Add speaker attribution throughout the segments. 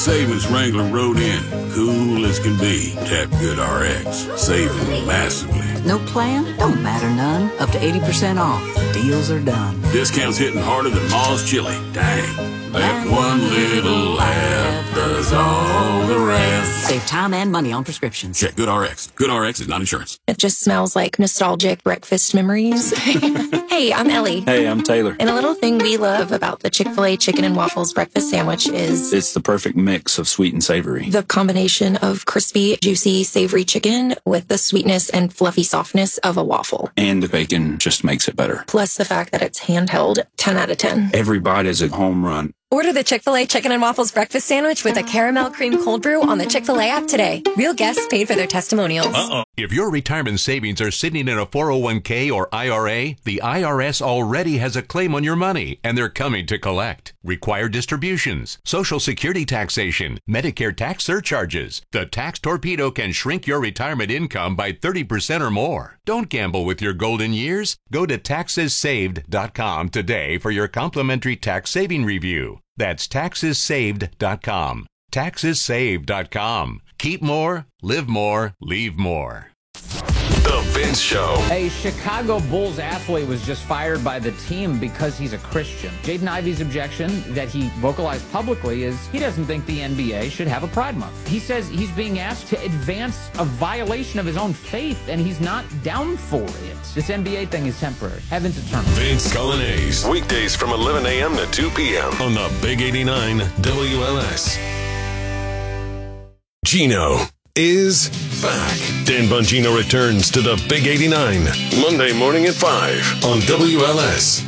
Speaker 1: Savings Wrangler rode in, cool as can be. Tap Good RX, saving massively.
Speaker 2: No plan? Don't matter none. Up to 80% off. Deals are done.
Speaker 1: Discounts hitting harder than Ma's chili. Dang. That one little laugh does all the rest.
Speaker 2: Save time and money on prescriptions.
Speaker 1: Check Good RX. Good RX is not insurance.
Speaker 3: It just smells like nostalgic breakfast memories. Hey, I'm Ellie.
Speaker 4: Hey, I'm Taylor.
Speaker 3: And a little thing we love about the Chick-fil-A chicken and waffles breakfast sandwich is
Speaker 4: it's the perfect mix of sweet and savory.
Speaker 3: The combination of crispy, juicy, savory chicken with the sweetness and fluffy softness of a waffle.
Speaker 4: And the bacon just makes it better.
Speaker 3: Plus the fact that it's handheld, 10 out of 10.
Speaker 4: Every bite is a home run.
Speaker 5: Order the Chick-fil-A Chicken and Waffles Breakfast Sandwich with a caramel cream cold brew on the Chick-fil-A app today. Real guests paid for their testimonials.
Speaker 6: If your retirement savings are sitting in a 401k or IRA, the IRS already has a claim on your money, and they're coming to collect. Required distributions, Social Security taxation, Medicare tax surcharges. The Tax Torpedo can shrink your retirement income by 30% or more. Don't gamble with your golden years. Go to taxessaved.com today for your complimentary tax saving review. That's taxessaved.com. Taxessaved.com. Keep more, live more, leave more.
Speaker 7: The Vince Show.
Speaker 8: A Chicago Bulls athlete was just fired by the team because he's a Christian. Jaden Ivey's objection that he vocalized publicly is he doesn't think the NBA should have a Pride Month. He says he's being asked to advance a violation of his own faith, and he's not down for it. This NBA thing is temporary. Heaven's eternal.
Speaker 7: Vince Coglianese. Weekdays from 11 a.m. to 2 p.m. on the Big 89 WLS. Gino is back. Dan Bongino returns to the Big 89 Monday morning at 5 on WLS.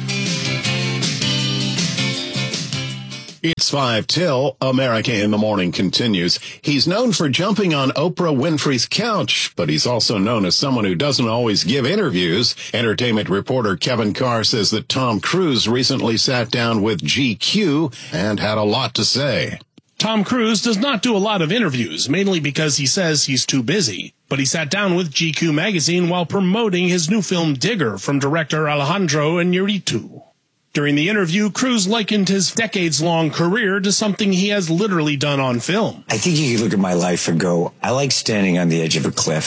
Speaker 9: It's 5 till America in the Morning continues. He's known for jumping on Oprah Winfrey's couch, but he's also known as someone who doesn't always give interviews. Entertainment reporter Kevin Carr says that Tom Cruise recently sat down with GQ and had a lot to say.
Speaker 10: Tom Cruise does not do a lot of interviews, mainly because he says he's too busy. But he sat down with GQ magazine while promoting his new film Digger from director Alejandro Iñárritu. During the interview, Cruise likened his decades-long career to something he has literally done on film.
Speaker 11: I think you can look at my life and go, I like standing on the edge of a cliff,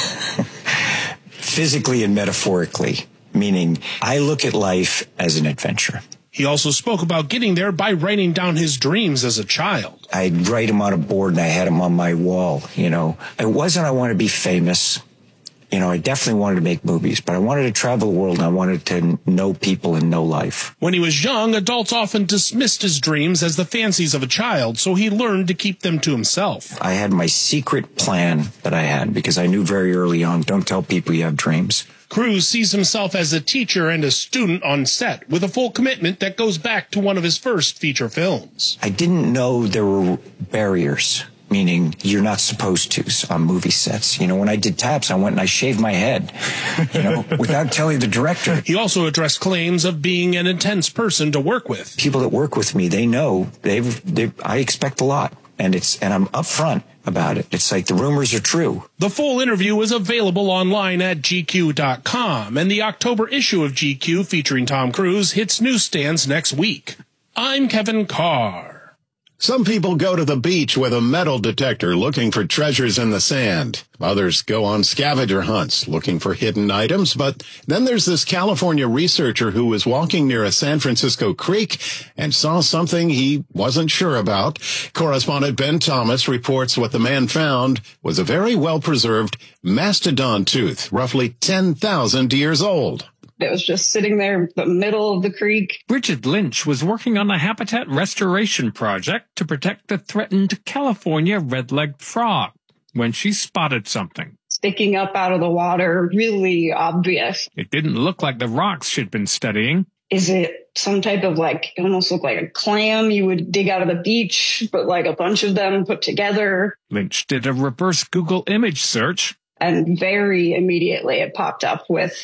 Speaker 11: physically and metaphorically, meaning I look at life as an adventure.
Speaker 10: He also spoke about getting there by writing down his dreams as a child.
Speaker 11: I'd write them on a board and I had them on my wall, you know. It wasn't I want to be famous. You know, I definitely wanted to make movies, but I wanted to travel the world and I wanted to know people and know life.
Speaker 10: When he was young, adults often dismissed his dreams as the fancies of a child, so he learned to keep them to himself.
Speaker 11: I had my secret plan that I had because I knew very early on, don't tell people you have dreams.
Speaker 10: Cruise sees himself as a teacher and a student on set with a full commitment that goes back to one of his first feature films.
Speaker 11: I didn't know there were barriers, meaning you're not supposed to on movie sets. You know, when I did Taps, I went and I shaved my head, you know, without telling the director.
Speaker 10: He also addressed claims of being an intense person to work with.
Speaker 11: People that work with me, they know I expect a lot. And I'm upfront about it. It's like the rumors are true.
Speaker 10: The full interview is available online at GQ.com, and the October issue of GQ featuring Tom Cruise hits newsstands next week. I'm Kevin Carr.
Speaker 9: Some people go to the beach with a metal detector looking for treasures in the sand. Others go on scavenger hunts looking for hidden items. But then there's this California researcher who was walking near a San Francisco creek and saw something he wasn't sure about. Correspondent Ben Thomas reports what the man found was a very well-preserved mastodon tooth, roughly 10,000 years old.
Speaker 12: It was just sitting there in the middle of the creek.
Speaker 13: Bridget Lynch was working on a habitat restoration project to protect the threatened California red-legged frog when she spotted something.
Speaker 12: Sticking up out of the water, really obvious.
Speaker 13: It didn't look like the rocks she'd been studying.
Speaker 12: Is it some type of it almost looked like a clam you would dig out of the beach, but like a bunch of them put together?
Speaker 13: Lynch did a reverse Google image search.
Speaker 12: And very immediately it popped up with,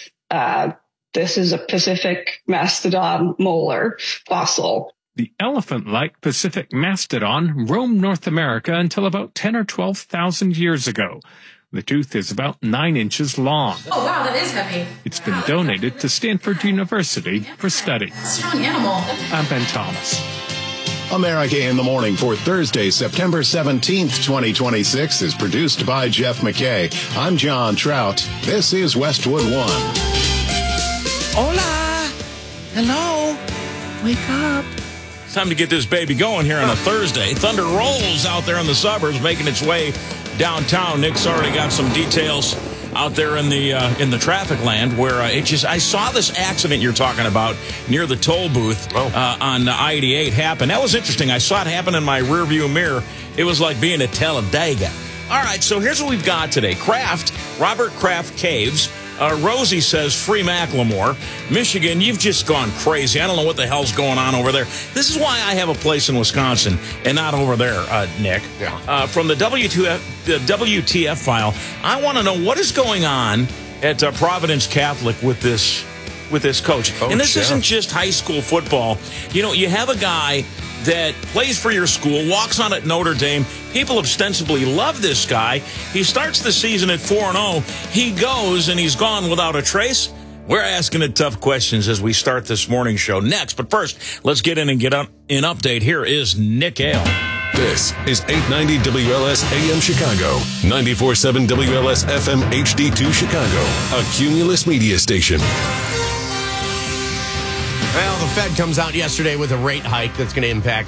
Speaker 12: this is a Pacific mastodon molar fossil.
Speaker 13: The elephant-like Pacific mastodon roamed North America until about 10 or 12,000 years ago. The tooth is about 9 inches long.
Speaker 14: Oh, wow, that is heavy.
Speaker 13: It's been donated to Stanford University for study.
Speaker 14: Strong animal.
Speaker 13: I'm Ben Thomas.
Speaker 9: America in the Morning for Thursday, September 17th, 2026 is produced by Jeff McKay. I'm John Trout. This is Westwood One.
Speaker 14: Hola. Hello. Wake up. It's time to get this baby going here on a Thursday. Thunder rolls out there in the suburbs, making its way downtown. Nick's already got some details out there in the traffic land where I saw this accident you're talking about near the toll booth on I-88 happen. That was interesting. I saw it happen in my rearview mirror. It was like being at Talladega. All right, so here's what we've got today. Robert Kraft Caves. Rosie says, free Macklemore. Michigan, you've just gone crazy. I don't know what the hell's going on over there. This is why I have a place in Wisconsin and not over there, Nick. Yeah. From the WTF file, I want to know what is going on at Providence Catholic with this coach. And this isn't just high school football. You know, you have a guy that plays for your school, walks on at Notre Dame. People ostensibly love this guy. He starts the season at 4-0. He goes, and he's gone without a trace. We're asking it tough questions as we start this morning show next. But first, let's get in and get an update. Here is Nick Ale.
Speaker 7: This is 890 WLS AM Chicago, 94.7 WLS FM HD2 Chicago, a Cumulus media station.
Speaker 15: Well, the Fed comes out yesterday with a rate hike that's going to impact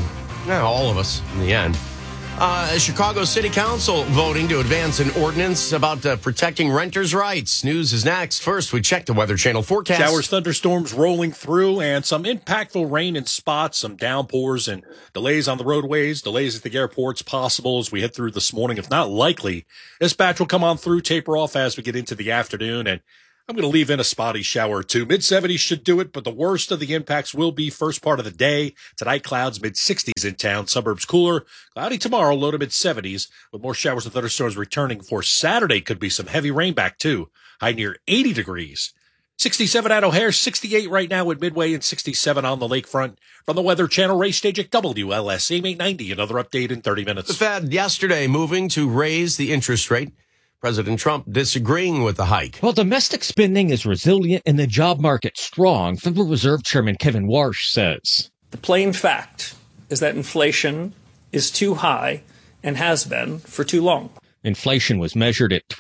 Speaker 15: all of us in the end. Chicago City Council voting to advance an ordinance about protecting renters' rights. News is next. First, we check the Weather Channel forecast.
Speaker 16: Showers, thunderstorms rolling through, and some impactful rain in spots, some downpours, and delays on the roadways, delays at the airports possible as we head through this morning, if not likely. This batch will come on through, taper off as we get into the afternoon, and I'm going to leave in a spotty shower or two. Mid-70s should do it, but the worst of the impacts will be first part of the day. Tonight, clouds, mid-60s in town. Suburbs cooler. Cloudy tomorrow, low to mid-70s, with more showers and thunderstorms returning for Saturday. Could be some heavy rain back, too. High near 80 degrees. 67 at O'Hare, 68 right now at Midway, and 67 on the lakefront. From the Weather Channel, Ray Stajic, WLS, AM 890. Another update in 30 minutes.
Speaker 15: The Fed yesterday moving to raise the interest rate. President Trump disagreeing with the hike.
Speaker 17: Well, domestic spending is resilient and the job market strong, Federal Reserve Chairman Kevin Warsh says.
Speaker 18: The plain fact is that inflation is too high and has been for too long.
Speaker 17: Inflation was measured at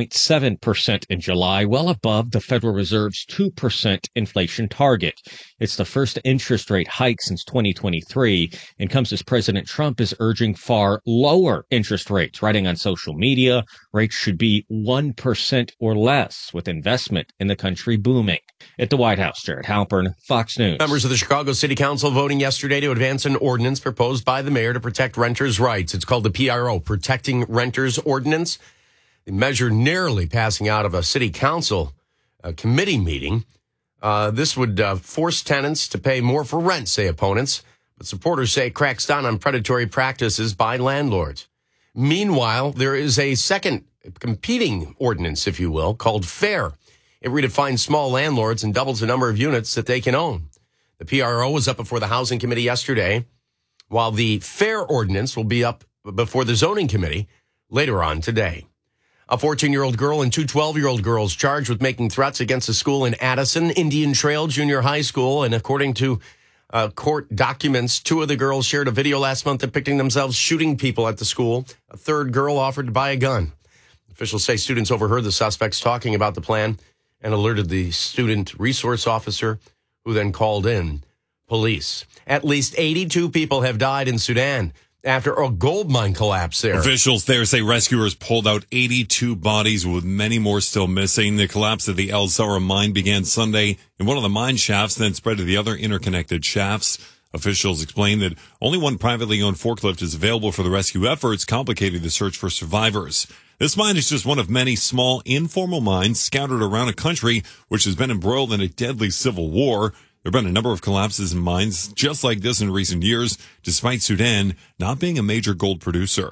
Speaker 17: 3.7% in July, well above the Federal Reserve's 2% inflation target. It's the first interest rate hike since 2023 and comes as President Trump is urging far lower interest rates. Writing on social media, rates should be 1% or less, with investment in the country booming. At the White House, Jared Halpern, Fox News.
Speaker 15: Members of the Chicago City Council voting yesterday to advance an ordinance proposed by the mayor to protect renters' rights. It's called the PRO, Protecting Renters Ordinance. The measure narrowly passing out of a city council committee meeting. This would force tenants to pay more for rent, say opponents. But supporters say it cracks down on predatory practices by landlords. Meanwhile, there is a second competing ordinance, if you will, called FAIR. It redefines small landlords and doubles the number of units that they can own. The PRO was up before the Housing Committee yesterday, while the FAIR ordinance will be up before the Zoning Committee later on today. A 14-year-old girl and two 12-year-old girls charged with making threats against a school in Addison, Indian Trail Junior High School. And according to court documents, two of the girls shared a video last month depicting themselves shooting people at the school. A third girl offered to buy a gun. Officials say students overheard the suspects talking about the plan and alerted the student resource officer, who then called in police. At least 82 people have died in Sudan after a gold mine collapse there.
Speaker 19: Officials there say rescuers pulled out 82 bodies, with many more still missing. The collapse of the El Sara mine began Sunday in one of the mine shafts, then spread to the other interconnected shafts. Officials explained that only one privately owned forklift is available for the rescue efforts, complicating the search for survivors. This mine is just one of many small, informal mines scattered around a country which has been embroiled in a deadly civil war. There have been a number of collapses in mines just like this in recent years, despite Sudan not being a major gold producer.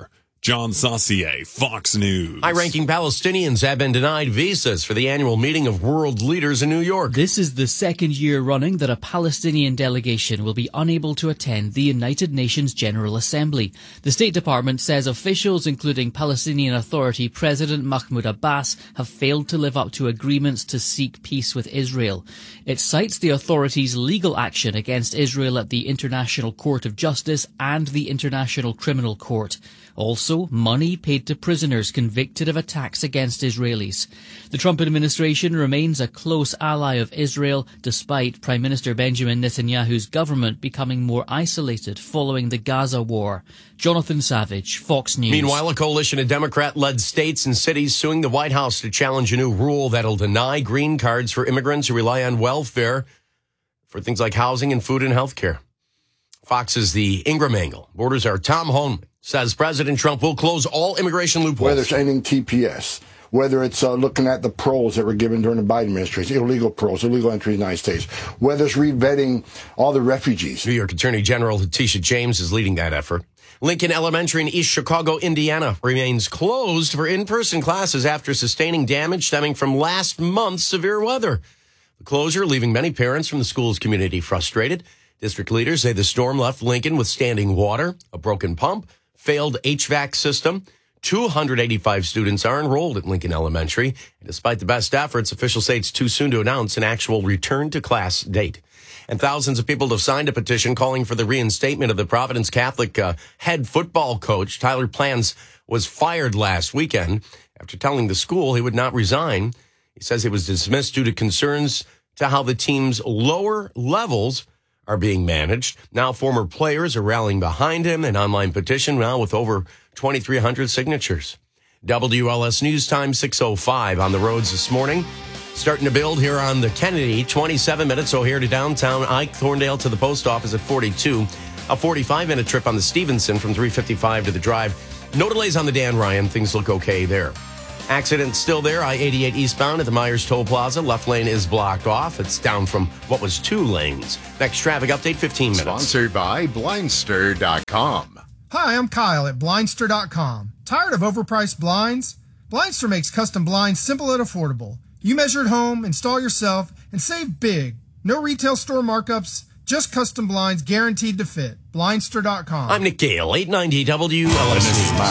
Speaker 19: John Saucier, Fox News.
Speaker 15: High-ranking Palestinians have been denied visas for the annual meeting of world leaders in New York.
Speaker 20: This is the second year running that a Palestinian delegation will be unable to attend the United Nations General Assembly. The State Department says officials, including Palestinian Authority President Mahmoud Abbas, have failed to live up to agreements to seek peace with Israel. It cites the authorities' legal action against Israel at the International Court of Justice and the International Criminal Court. Also, money paid to prisoners convicted of attacks against Israelis. The Trump administration remains a close ally of Israel, despite Prime Minister Benjamin Netanyahu's government becoming more isolated following the Gaza war. Jonathan Savage, Fox News.
Speaker 15: Meanwhile, a coalition of Democrat-led states and cities suing the White House to challenge a new rule that'll deny green cards for immigrants who rely on welfare for things like housing and food and health care. Fox's The Ingram Angle. Borders are Tom Holman says President Trump will close all immigration loopholes.
Speaker 21: Whether it's ending TPS, whether it's looking at the paroles that were given during the Biden administration, illegal paroles, illegal entry to the United States, whether it's revetting all the refugees.
Speaker 15: New York Attorney General Letitia James is leading that effort. Lincoln Elementary in East Chicago, Indiana, remains closed for in-person classes after sustaining damage stemming from last month's severe weather. The closure leaving many parents from the school's community frustrated. District leaders say the storm left Lincoln with standing water, a broken pump, failed HVAC system. 285 students are enrolled at Lincoln Elementary. And despite the best efforts, officials say it's too soon to announce an actual return to class date. And thousands of people have signed a petition calling for the reinstatement of the Providence Catholic head football coach. Tyler Plans was fired last weekend after telling the school he would not resign. He says he was dismissed due to concerns to how the team's lower levels are being managed. Now former players are rallying behind him. An online petition now with over 2,300 signatures. WLS News Time 6:05 on the roads this morning. Starting to build here on the Kennedy, 27 minutes O'Hare to downtown Ike, Thorndale to the post office at 42. A 45-minute trip on the Stevenson from 355 to the drive. No delays on the Dan Ryan. Things look okay there. Accident still there. I-88 eastbound at the Myers Toll Plaza. Left lane is blocked off. It's down from what was 2 lanes. Next traffic update, 15 minutes.
Speaker 22: Sponsored by Blindster.com.
Speaker 23: Hi, I'm Kyle at Blindster.com. Tired of overpriced blinds? Blindster makes custom blinds simple and affordable. You measure at home, install yourself, and save big. No retail store markups, just custom blinds guaranteed to fit. Blindster.com.
Speaker 15: I'm Nick Gale, 890 WLS News.